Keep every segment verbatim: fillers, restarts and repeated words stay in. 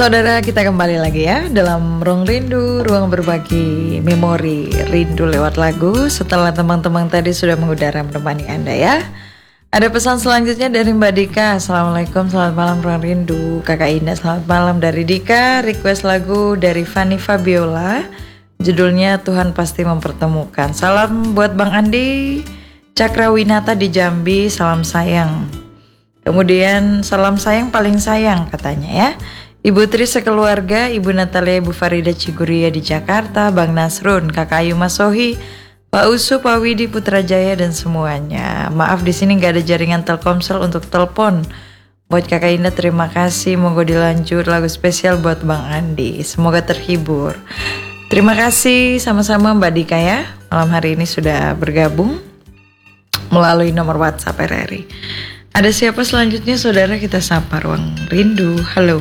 Saudara, kita kembali lagi ya dalam Ruang Rindu, ruang berbagi memori rindu lewat lagu. Setelah teman-teman tadi sudah mengudara menemani Anda ya. Ada pesan selanjutnya dari Mbak Dika. Assalamualaikum, selamat malam Ruang Rindu. Kakak Indah, selamat malam dari Dika. Request lagu dari Fanny Fabiola, judulnya Tuhan Pasti Mempertemukan. Salam buat Bang Andi Cakrawinata di Jambi, salam sayang. Kemudian salam sayang paling sayang katanya ya. Ibu Tri sekeluarga, Ibu Natalia, Ibu Farida Ciguria di Jakarta, Bang Nasrun, Kakak Ayu Masohi, Pak Usu, Pak Widi, Putrajaya dan semuanya. Maaf di sini nggak ada jaringan Telkomsel untuk telepon. Buat Kakak Indah terima kasih. Monggo dilanjut lagu spesial buat Bang Andi. Semoga terhibur. Terima kasih sama-sama Mbak Dika ya. Malam hari ini sudah bergabung melalui nomor WhatsApp R R I. Ada siapa selanjutnya saudara, kita sapa Ruang Rindu. Halo.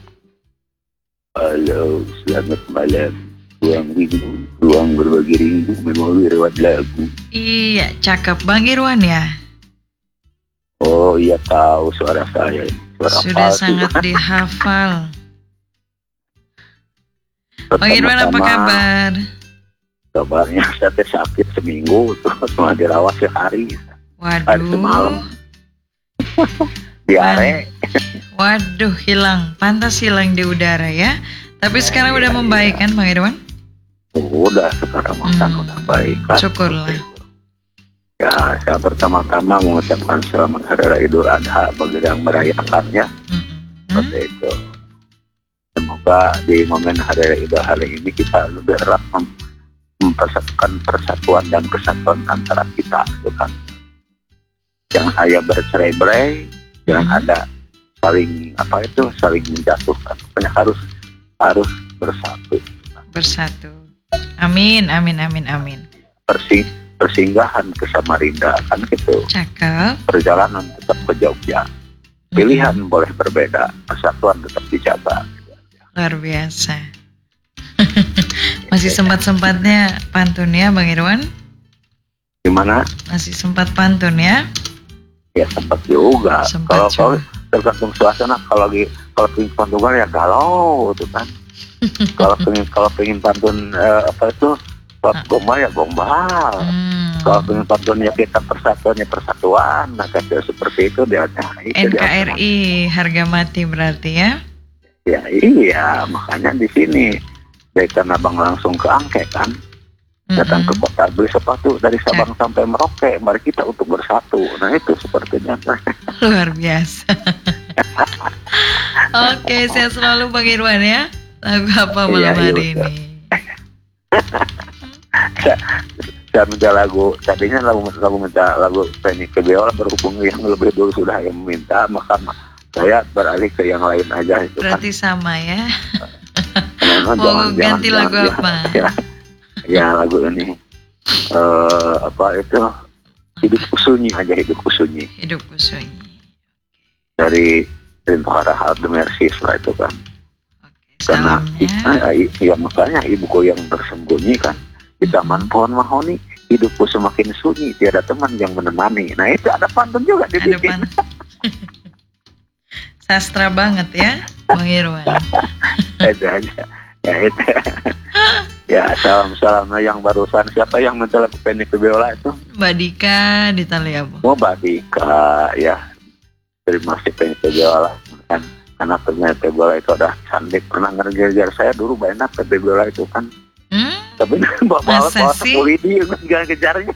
Halo, selamat malam. Ruang rindu, ruang berbagi rindu, memori lewat lagu. Iya, cakep Bang Irwan ya. Oh iya, tahu suara saya. Suara Sudah palsu. sangat dihafal. Bang Irwan apa kabar? Kabarnya saya sakit seminggu, terus cuma dirawat sehari. Waduh. Hari semalam. Diare. Waduh, hilang. Pantas hilang di udara ya. Tapi Ya, sekarang ya, udah membaik ya. kan Bang Irwan? Udah, sekarang makan Hmm, udah baik kan. syukurlah. Ya, saya pertama-tama mengucapkan selamat Hari Raya Idul Adha bagi yang merayakannya. Mm-mm. Seperti itu. Semoga di momen Hari Raya Idul hari ini kita lebih erat mem- mempersatukan persatuan dan kesatuan antara kita, gitu kan. Jangan hanya bercerai-berai, jangan Hmm. ada saling apa itu saling menjatuhkan. Pokoknya harus harus bersatu. Bersatu. Amin, amin, amin, amin. Persing, persinggahan ke Samarinda kan gitu. Cakep. Perjalanan tetap ke Jogja. Pilihan boleh berbeda, persatuan tetap dijaga. Luar biasa. Masih sempat-sempatnya pantun ya Bang Irwan? Gimana? Masih sempat pantun ya? Ya sempat juga. Sempat Kalau juga. kalau tergantung suasana, kalau lagi kalau pengen pantun ya galau gitu kan. Kalau pengen kalau pengen pantun eh, apa itu pop gombal ya gombal. Hmm. Kalau pengen pantun ya kita persatuannya persatuan. Nah kayak seperti itu dia. Nah, itu N K dia. R I harga mati berarti ya? Ya iya, makanya di sini dari Tanah Abang langsung ke Angke kan. Datang ke Mm-mm. kota beli sepatu dari Sabang sampai Merauke, mari kita untuk bersatu. Nah itu sepertinya. Luar biasa. Oke, sehat selalu Bang Irwan ya. Lagu apa malam Iya, iya, hari betul. ini? saya, saya minta lagu, tadinya lagu lagu minta lagu Fanny Fabiola, berhubung yang lebih dulu sudah yang meminta, maka saya beralih ke yang lain aja itu kan. Berarti sama ya. Karena Mau ganti lagu jangan, apa? Ya, ya lagu ini eh apa itu hidupku sunyi aja, hidupku sunyi Hidupku sunyi. dari Rinto Harahal The Mercies lah itu kan. Oke, Karena salamnya. eh, ya makanya ibuku yang bersembunyi kan di taman pohon mahoni, hidupku semakin sunyi, tiada teman yang menemani. Nah itu ada pantun juga Ada dibikin. pan- Sastra banget ya Bang Irwan. Itu aja. Ya itu. Ya salam-salam yang barusan, siapa yang minta lagu Fanny Fabiola itu? Mbak Dika di Taliabu. Oh Mbak Dika, ya terima kasih Fanny Fabiola kan. Karena Fanny Fabiola itu udah cantik, pernah ngejar saya dulu banyak Fanny Fabiola itu kan. Hmm? Tapi bawa-bawa Masa bawa sih? Sapolidi jangan kejarnya.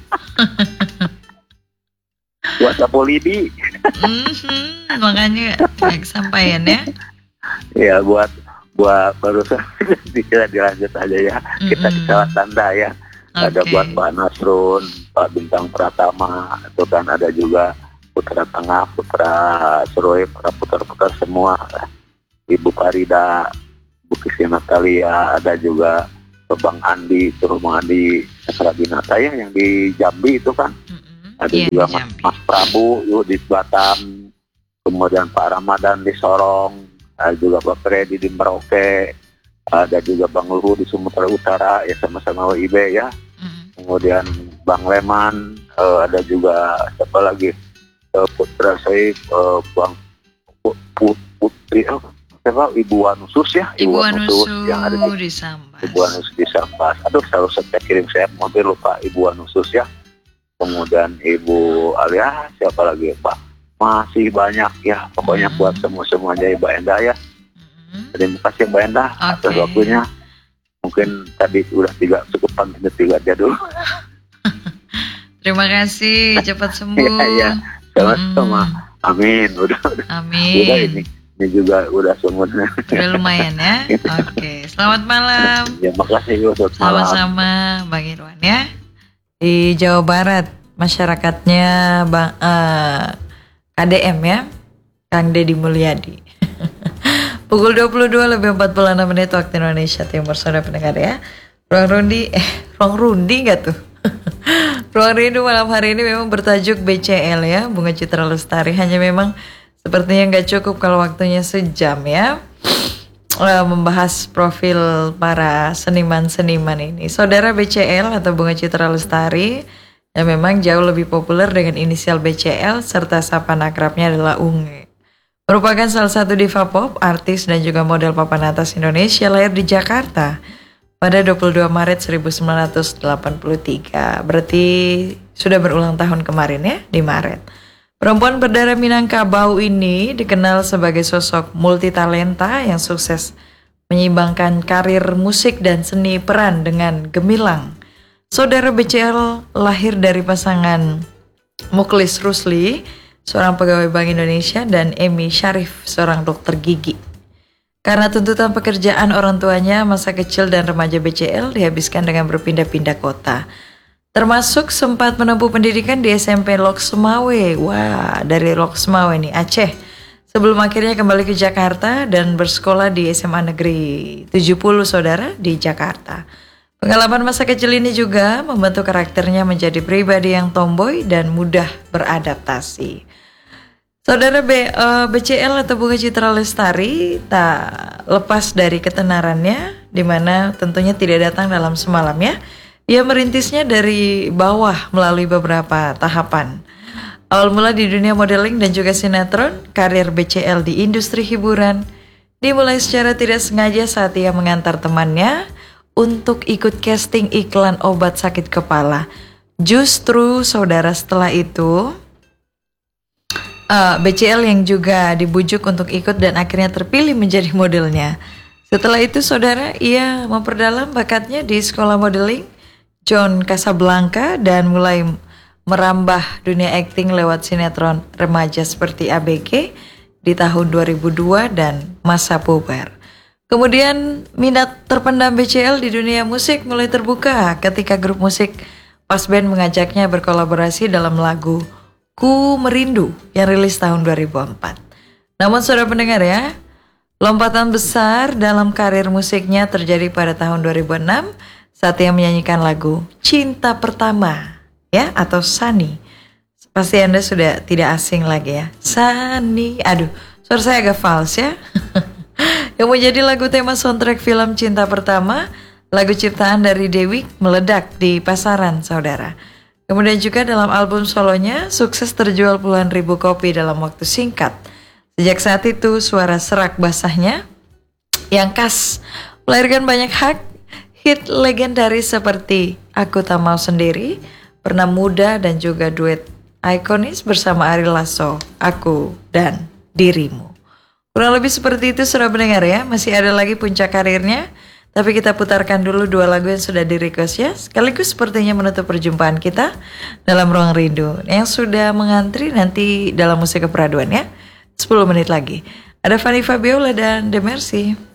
Buat Sapolidi. Mhm, makanya nggak kesampaian ya. Ya buat buat barusan kita dilanjut aja ya. Kita Mm-mm. kita tanda ya. Ada Oke. buat Pak Nasrun, Pak Bintang Pratama, itu kan ada juga Putra Tengah, Putra Seroy, para putra-putra semua. Ibu Farida, Bu Kristi Natalia, ada juga Bang Andi, itu Bang Andi Cakrawinata ya yang di Jambi itu kan. Mm-mm. Ada Iya, juga di Mas, Jambi. Mas Prabu yuk di Batam, kemudian Pak Ramadan di Sorong, ada juga Pak Freddy di Merauke, ada juga Bang Luhu di Sumatera Utara ya sama-sama W I B ya. Mm-mm. Kemudian Bang Leman, eh, ada juga siapa lagi, eh, Putra saya, eh, Bang Put- Put- Putri, oh, siapa Ibu Wanusus ya, Ibu Wanusus Wanusu yang ada di di Sambas. Ibu Wanusus di Sambas. Aduh, selalu saya kirim, saya hampir lupa Ibu Wanusus ya. Kemudian Ibu Alia, siapa lagi Pak? Masih banyak ya, pokoknya Hmm. buat semua-semuanya Mbak Endah ya. Hmm. Terima kasih Mbak Endah atas Oke. waktunya. Mungkin tadi udah tiga, cukup panggil tiga aja dulu. Terima kasih, cepat sembuh. Iya, iya. Sama-sama. Mm-mm. Amin. Udah, udah. Amin. Udah ini. Ini juga udah semuanya. Udah lumayan ya. Oke, selamat malam. Ya, makasih Yusuf. Malam. Sama-sama Bang Irwan ya. Di Jawa Barat masyarakatnya Bang eh, K D M ya, Kang Deddy Mulyadi. Pukul dua puluh dua lebih empat puluh enam menit waktu Indonesia Timur, saudara pendengar ya. Ruang Rundi, eh Ruang Rundi nggak tuh? Ruang Rindu malam hari ini memang bertajuk B C L ya, Bunga Citra Lestari. Hanya memang sepertinya nggak cukup kalau waktunya sejam ya. Uh, membahas profil para seniman-seniman ini. Saudara B C L atau Bunga Citra Lestari yang memang jauh lebih populer dengan inisial B C L serta sapaan akrabnya adalah Unge. Merupakan salah satu diva pop, artis dan juga model papan atas Indonesia, lahir di Jakarta pada dua puluh dua Maret seribu sembilan ratus delapan puluh tiga. Berarti sudah berulang tahun kemarin ya, di Maret. Perempuan berdarah Minangkabau ini dikenal sebagai sosok multitalenta yang sukses menyeimbangkan karir musik dan seni peran dengan gemilang. Saudara B C L lahir dari pasangan Muklis Rusli, seorang pegawai Bank Indonesia, dan Emi Syarif, seorang dokter gigi. Karena tuntutan pekerjaan orang tuanya, masa kecil dan remaja B C L dihabiskan dengan berpindah-pindah kota. Termasuk sempat menempuh pendidikan di S M P Loksmawe. Wah, dari Loksmawe nih, Aceh. Sebelum akhirnya kembali ke Jakarta dan bersekolah di S M A Negeri tujuh puluh, saudara, di Jakarta. Pengalaman masa kecil ini juga membentuk karakternya menjadi pribadi yang tomboy dan mudah beradaptasi. Saudara B, uh, B C L atau Bunga Citra Lestari tak lepas dari ketenarannya, di mana tentunya tidak datang dalam semalam ya. Ia merintisnya dari bawah melalui beberapa tahapan. Awal mula di dunia modeling dan juga sinetron, karir B C L di industri hiburan dimulai secara tidak sengaja saat ia mengantar temannya untuk ikut casting iklan obat sakit kepala. Justru saudara setelah itu uh, B C L yang juga dibujuk untuk ikut dan akhirnya terpilih menjadi modelnya. Setelah itu saudara, ia memperdalam bakatnya di sekolah modeling John Casablanca dan mulai merambah dunia akting lewat sinetron remaja seperti A B G di tahun dua ribu dua dan masa puber. Kemudian minat terpendam B C L di dunia musik mulai terbuka ketika grup musik Pas Band mengajaknya berkolaborasi dalam lagu Ku Merindu yang rilis tahun dua ribu empat. Namun saudara pendengar ya, lompatan besar dalam karir musiknya terjadi pada tahun dua ribu enam saat ia menyanyikan lagu Cinta Pertama ya, atau Sani. Pasti Anda sudah tidak asing lagi ya, Sani. Aduh, suara saya agak fals ya. Yang menjadi lagu tema soundtrack film Cinta Pertama, lagu ciptaan dari Dewi, meledak di pasaran saudara. Kemudian juga dalam album solonya sukses terjual puluhan ribu kopi dalam waktu singkat. Sejak saat itu suara serak basahnya yang khas melahirkan banyak hak hit legendaris seperti Aku Tak Mau Sendiri, Pernah Muda, dan juga duet ikonis bersama Ari Lasso, Aku dan Dirimu. Kurang lebih seperti itu saudara pendengar ya. Masih ada lagi puncak karirnya, tapi kita putarkan dulu dua lagu yang sudah di request ya, sekaligus sepertinya menutup perjumpaan kita dalam Ruang Rindu. Yang sudah mengantri nanti dalam musik keperaduan ya, sepuluh menit lagi. Ada Fanny Fabiola dan The Mercy.